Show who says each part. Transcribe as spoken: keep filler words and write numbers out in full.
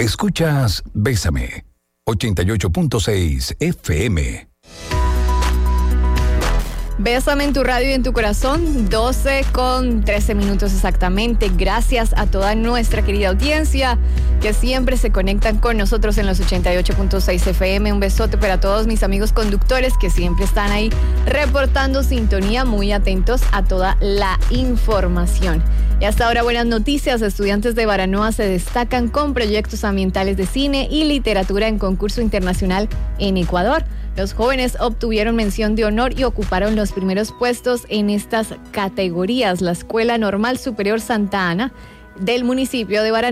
Speaker 1: Escuchas Bésame, ochenta y ocho punto seis F M.
Speaker 2: Bésame en tu radio y en tu corazón, doce con trece minutos exactamente. Gracias a toda nuestra querida audiencia que siempre se conectan con nosotros en los ochenta y ocho punto seis F M. Un besote para todos mis amigos conductores que siempre están ahí reportando sintonía, muy atentos a toda la información. Y hasta ahora, buenas noticias. Estudiantes de Baranoa se destacan con proyectos ambientales de cine y literatura en concurso internacional en Ecuador. Los jóvenes obtuvieron mención de honor y ocuparon los primeros puestos en estas categorías. La Escuela Normal Superior Santa Ana del municipio de Baranoa